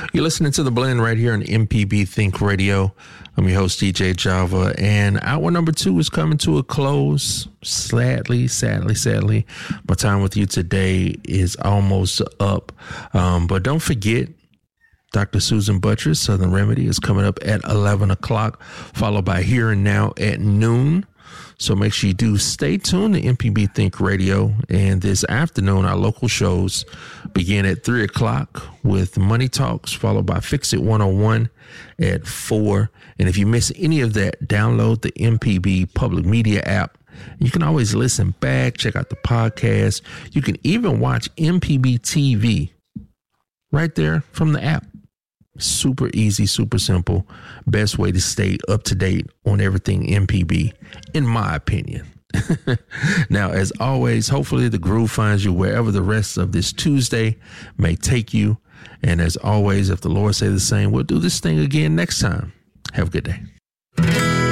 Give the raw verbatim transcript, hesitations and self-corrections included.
You're listening to The Blend right here on M P B Think Radio. I'm your host, D J Java, and hour number two is coming to a close. Sadly, sadly, sadly, my time with you today is almost up. Um, but don't forget, Doctor Susan Buttress, Southern Remedy, is coming up at eleven o'clock, followed by Here and Now at noon. So make sure you do stay tuned to M P B Think Radio. And this afternoon, our local shows begin at three o'clock with Money Talks, followed by Fix It one oh one at four. And if you miss any of that, download the M P B Public Media app. You can always listen back, check out the podcast. You can even watch M P B T V right there from the app. Super easy, super simple. Best way to stay up to date on everything M P B, in my opinion. Now, as always, hopefully the groove finds you wherever the rest of this Tuesday may take you. And as always, if the Lord say the same, we'll do this thing again next time. Have a good day.